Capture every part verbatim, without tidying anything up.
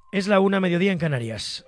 Es la una, mediodía en Canarias.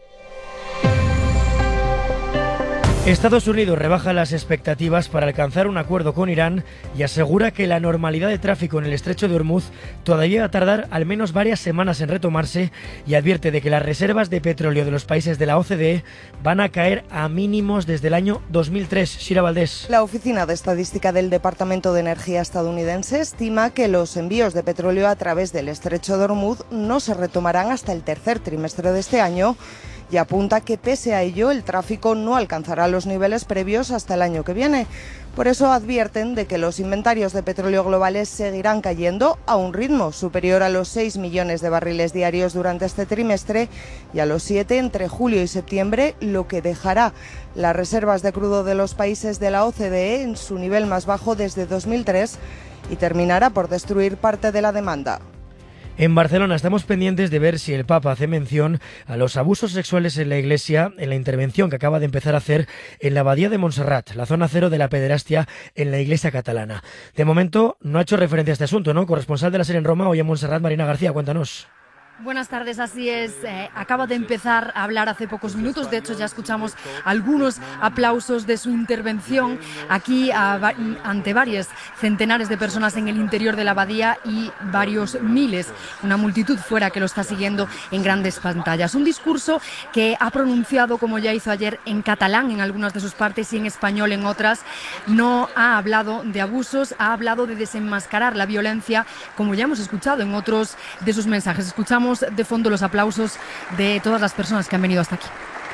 Estados Unidos rebaja las expectativas para alcanzar un acuerdo con Irán y asegura que la normalidad de tráfico en el estrecho de Hormuz todavía va a tardar al menos varias semanas en retomarse, y advierte de que las reservas de petróleo de los países de la O C D E van a caer a mínimos desde el año dos mil tres. Shira Valdés. La Oficina de Estadística del Departamento de Energía estadounidense estima que los envíos de petróleo a través del estrecho de Hormuz no se retomarán hasta el tercer trimestre de este año, y apunta que pese a ello el tráfico no alcanzará los niveles previos hasta el año que viene. Por eso advierten de que los inventarios de petróleo globales seguirán cayendo a un ritmo superior a los seis millones de barriles diarios durante este trimestre y a los siete entre julio y septiembre, lo que dejará las reservas de crudo de los países de la O C D E en su nivel más bajo desde dos mil tres y terminará por destruir parte de la demanda. En Barcelona estamos pendientes de ver si el Papa hace mención a los abusos sexuales en la Iglesia en la intervención que acaba de empezar a hacer en la Abadía de Montserrat, la zona cero de la pederastia en la Iglesia catalana. De momento no ha hecho referencia a este asunto, ¿no? Corresponsal de la SER en Roma, hoy en Montserrat, Marina García, cuéntanos. Buenas tardes, así es. Eh, acaba de empezar a hablar hace pocos minutos. De hecho, ya escuchamos algunos aplausos de su intervención aquí a, ante varias centenares de personas en el interior de la abadía y varios miles, una multitud fuera que lo está siguiendo en grandes pantallas. Un discurso que ha pronunciado, como ya hizo ayer, en catalán en algunas de sus partes y en español en otras. No ha hablado de abusos, ha hablado de desenmascarar la violencia, como ya hemos escuchado en otros de sus mensajes. Escuchamos de fondo los aplausos de todas las personas que han venido hasta aquí.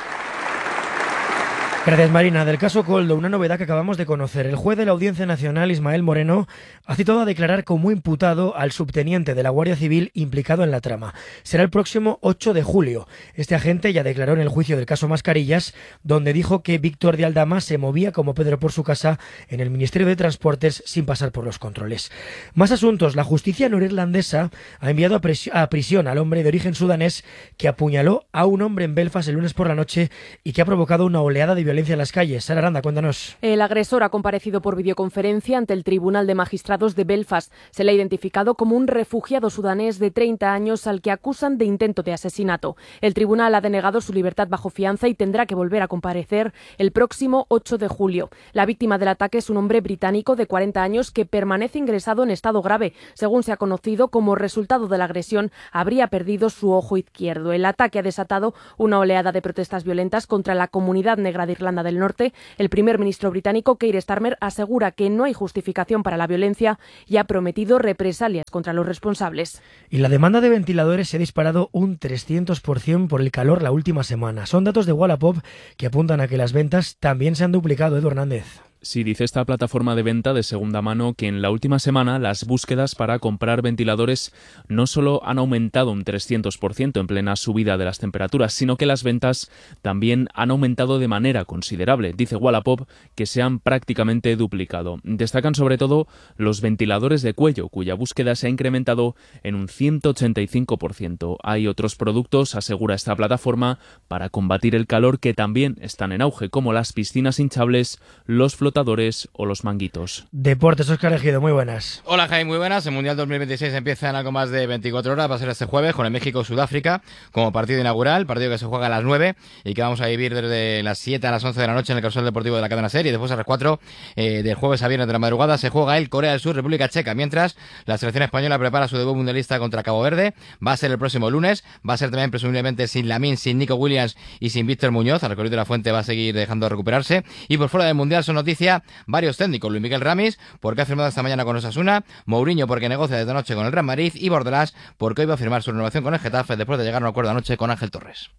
Gracias, Marina. Del caso Koldo, una novedad que acabamos de conocer. El juez de la Audiencia Nacional, Ismael Moreno, ha citado a declarar como imputado al subteniente de la Guardia Civil implicado en la trama. Será el próximo ocho de julio. Este agente ya declaró en el juicio del caso Mascarillas, donde dijo que Víctor de Aldama se movía como Pedro por su casa en el Ministerio de Transportes sin pasar por los controles. Más asuntos. La justicia norirlandesa ha enviado a, pres- a prisión al hombre de origen sudanés que apuñaló a un hombre en Belfast el lunes por la noche y que ha provocado una oleada de violencia en las calles. Sara Aranda, cuéntanos. El agresor ha comparecido por videoconferencia ante el Tribunal de Magistrados de Belfast. Se le ha identificado como un refugiado sudanés de treinta años al que acusan de intento de asesinato. El tribunal ha denegado su libertad bajo fianza y tendrá que volver a comparecer el próximo ocho de julio. La víctima del ataque es un hombre británico de cuarenta años que permanece ingresado en estado grave. Según se ha conocido, como resultado de la agresión, habría perdido su ojo izquierdo. El ataque ha desatado una oleada de protestas violentas contra la comunidad negra de Irlanda del Norte. El primer ministro británico, Keir Starmer, asegura que no hay justificación para la violencia y ha prometido represalias contra los responsables. Y la demanda de ventiladores se ha disparado un trescientos por ciento por el calor la última semana. Son datos de Wallapop que apuntan a que las ventas también se han duplicado. Edu Hernández. Sí, dice esta plataforma de venta de segunda mano que en la última semana las búsquedas para comprar ventiladores no solo han aumentado un trescientos por ciento en plena subida de las temperaturas, sino que las ventas también han aumentado de manera considerable. Dice Wallapop que se han prácticamente duplicado. Destacan sobre todo los ventiladores de cuello, cuya búsqueda se ha incrementado en un ciento ochenta y cinco por ciento. Hay otros productos, asegura esta plataforma, para combatir el calor que también están en auge, como las piscinas hinchables, los flotadores o los manguitos. Deportes, Óscar Ejido, muy buenas. Hola Jaime, muy buenas. El Mundial dos mil veintiséis empieza en algo más de veinticuatro horas, va a ser este jueves con el México-Sudáfrica como partido inaugural, partido que se juega a las nueve y que vamos a vivir desde las siete a las once de la noche en el Carrusel Deportivo de la cadena SER, y después a las cuatro eh, del jueves a viernes de la madrugada se juega el Corea del Sur, República Checa, mientras la selección española prepara su debut mundialista contra Cabo Verde. Va a ser el próximo lunes, va a ser también presumiblemente sin Lamine, sin Nico Williams y sin Víctor Muñoz. Al recorrido de la Fuente va a seguir dejando de recuperarse. Y por fuera del Mundial son noticia varios técnicos: Luis Miguel Ramis, porque ha firmado esta mañana con Osasuna; Mourinho, porque negocia desde anoche con el Real Madrid; y Bordalás, porque hoy va a firmar su renovación con el Getafe después de llegar a un acuerdo anoche con Ángel Torres.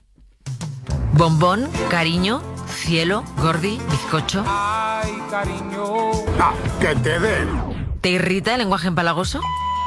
Bombón, cariño, cielo, gordi, bizcocho. Ay, cariño. Ah, que te den. ¿Te irrita el lenguaje empalagoso?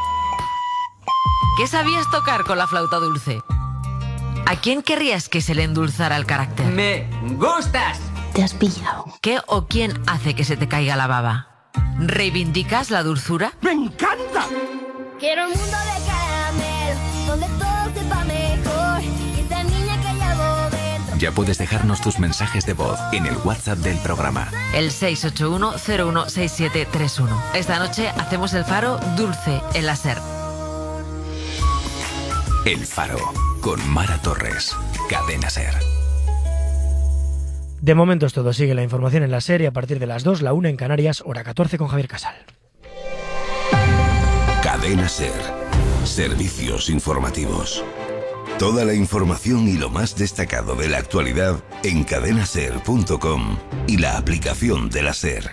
¿Qué sabías tocar con la flauta dulce? ¿A quién querrías que se le endulzara el carácter? ¡Me gustas! Te has pillado. ¿Qué o quién hace que se te caiga la baba? ¿Reivindicas la dulzura? ¡Me encanta! Quiero un mundo de caramelo, donde todo sepa mejor. Y esta niña que llevo dentro. Ya puedes dejarnos tus mensajes de voz en el WhatsApp del programa. El seis ocho uno cero uno seis siete tres uno. Esta noche hacemos el faro dulce en la SER. El Faro, con Mara Torres. Cadena SER. De momento es todo. Sigue la información en la SER y a partir de las dos, la una en Canarias, hora catorce con Javier Casal. Cadena SER. Servicios informativos. Toda la información y lo más destacado de la actualidad en cadena ser punto com y la aplicación de la SER.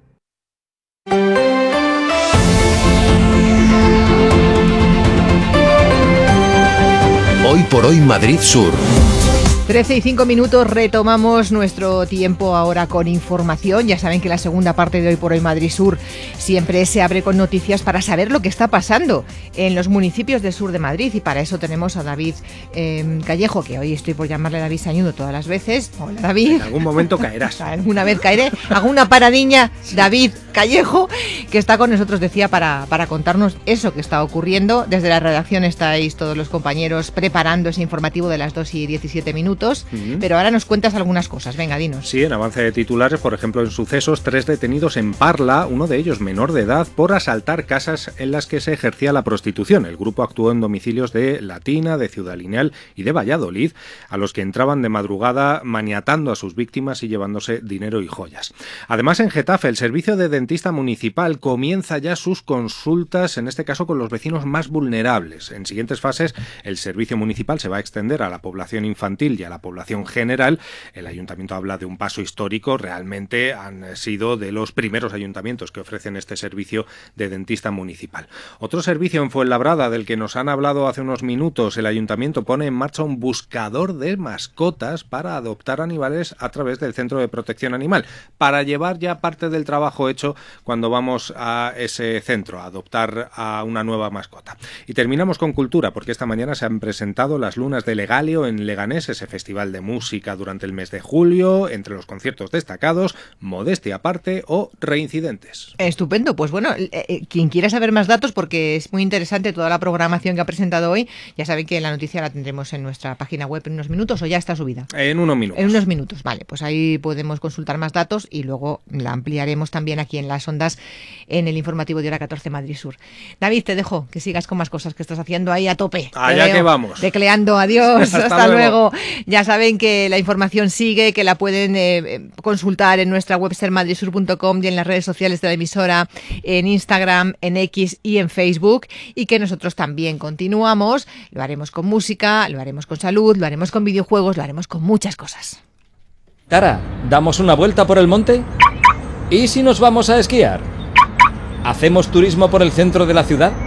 Hoy por hoy Madrid Sur. trece y cinco minutos, retomamos nuestro tiempo ahora con información. Ya saben que la segunda parte de Hoy por Hoy Madrid Sur siempre se abre con noticias para saber lo que está pasando en los municipios del sur de Madrid, y para eso tenemos a David eh, Callejo, que hoy estoy por llamarle David Sañudo todas las veces. Hola, David. En algún momento caerás. Alguna vez caeré. Hago una paradiña, David Callejo, que está con nosotros, decía, para, para contarnos eso que está ocurriendo. Desde la redacción estáis todos los compañeros preparando ese informativo de las dos y diecisiete minutos. Uh-huh. Pero ahora nos cuentas algunas cosas. Venga, dinos. Sí, en avance de titulares, por ejemplo, en sucesos, tres detenidos en Parla, uno de ellos menor de edad, por asaltar casas en las que se ejercía la prostitución. El grupo actuó en domicilios de Latina, de Ciudad Lineal y de Valladolid, a los que entraban de madrugada maniatando a sus víctimas y llevándose dinero y joyas. Además, en Getafe, el servicio de dentista municipal comienza ya sus consultas, en este caso con los vecinos más vulnerables. En siguientes fases, el servicio municipal se va a extender a la población infantil y a la población general. El ayuntamiento habla de un paso histórico. Realmente han sido de los primeros ayuntamientos que ofrecen este servicio de dentista municipal. Otro servicio en Fuenlabrada, del que nos han hablado hace unos minutos. El ayuntamiento pone en marcha un buscador de mascotas para adoptar animales a través del Centro de Protección Animal, para llevar ya parte del trabajo hecho cuando vamos a ese centro a adoptar a una nueva mascota. Y terminamos con cultura, porque esta mañana se han presentado las lunas de Legalio en Leganés, ese festival de música durante el mes de julio. Entre los conciertos destacados, Modestia aparte o Reincidentes. Estupendo, pues bueno, eh, quien quiera saber más datos, porque es muy interesante toda la programación que ha presentado hoy, ya saben que la noticia la tendremos en nuestra página web en unos minutos, o ya está subida. En unos minutos. En unos minutos, vale, pues ahí podemos consultar más datos y luego la ampliaremos también aquí en las ondas en el informativo de hora catorce Madrid Sur. David, te dejo que sigas con más cosas que estás haciendo ahí a tope. Allá que vamos. Tecleando, adiós, hasta, hasta luego. luego. Ya saben que la información sigue, que la pueden eh, consultar en nuestra web ser madrid sur punto com y en las redes sociales de la emisora, en Instagram, en X y en Facebook, y que nosotros también continuamos. Lo haremos con música, lo haremos con salud, lo haremos con videojuegos, lo haremos con muchas cosas. Tara, ¿damos una vuelta por el monte? ¿Y si nos vamos a esquiar? ¿Hacemos turismo por el centro de la ciudad?